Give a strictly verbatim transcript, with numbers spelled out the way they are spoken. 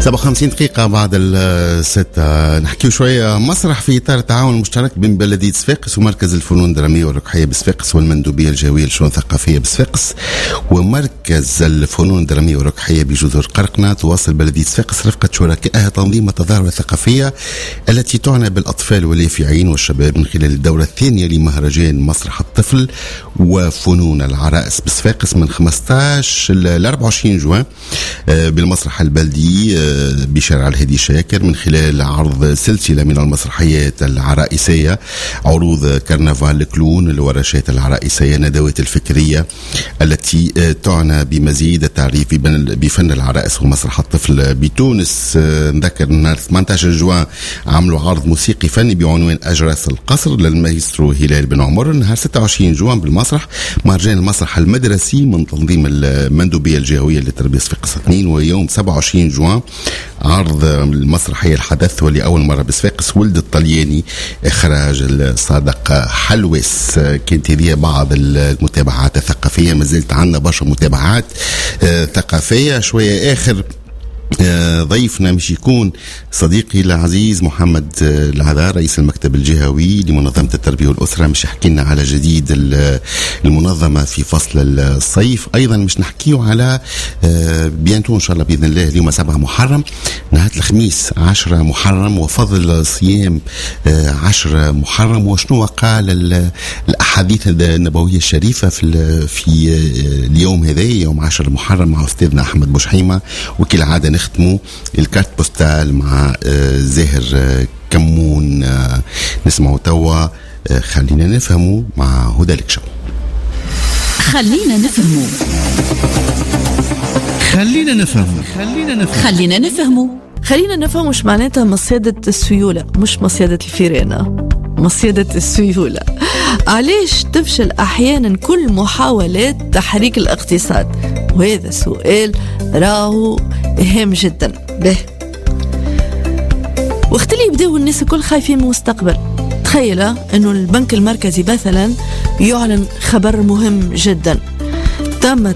سبعة وخمسين دقيقة بعد الستة نحكيو شوية مسرح في إطار التعاون المشترك بين بلدية صفاقس ومركز الفنون الدرامية والركحية بصفاقس والمندوبية الجوية للشؤون الثقافية بصفاقس ومركز الفنون الدرامية والركحية بجزر قرقنة. تواصل بلدية صفاقس رفقة شركائها تنظيم التظاهرة الثقافية التي تعنى بالأطفال واليافعين والشباب من خلال الدورة الثانية لمهرجان مسرح الطفل وفنون العرائس بصفاقس من خمسة عشر ل أربعة وعشرين جوان بالمسرح البلدي بشارع الهادي شاكر من خلال عرض سلسلة من المسرحيات العرائسية، عروض كرنفال الكلون، الورشات العرائسية، ندوات الفكرية التي تعنى بمزيد التعريف بفن العرائس ومسرح الطفل بتونس. نذكر نهار ثمانية عشر جوان عملوا عرض موسيقي فني بعنوان أجراس القصر للمايسترو هلال بن عمر. نهار ستة وعشرين جوان بالمسرح مهرجان المسرح المدرسي من تنظيم المندوبية الجهوية للتربية صفاقس اثنين. ويوم سبعة وعشرين جوان عرض المسرحية الحدث واللي أول مرة بصفاقس ولد الطلياني إخراج الصادق حلوس. كانت هذه بعض المتابعات الثقافية، ما زلت عندنا برشا متابعات ثقافية. شوية آخر ضيفنا مش يكون صديقي العزيز محمد العذار رئيس المكتب الجهوي لمنظمة التربية والأسرة، مش يحكينا على جديد المنظمة في فصل الصيف. أيضا مش نحكيه على بيانتو إن شاء الله بإذن الله اليوم سبعة محرم، نهار الخميس عشرة محرم وفضل صيام عشرة محرم، وشنو قال الأحاديث النبوية الشريفة في في اليوم هذا يوم عشرة محرم مع أستاذنا أحمد بوشحيمة. وكل عادة نختموا الكارت بوستال مع زاهر كمون. نسمعوا توا خلينا نفهموا مع هدى الكشو. خلينا نفهموا خلينا نفهموا خلينا نفهموا خلينا نفهموا خلينا نفهم مش معناتها مصيدة السيولة، مش مصيدة الفيرانة، مصيدة السيولة. علاش تفشل أحيانا كل محاولات تحريك الاقتصاد؟ وهذا سؤال راهو هام جدا. به وقت اللي يبدأوا الناس الكل خايفين من المستقبل، تخيل أنه البنك المركزي مثلا يعلن خبر مهم جدا: تم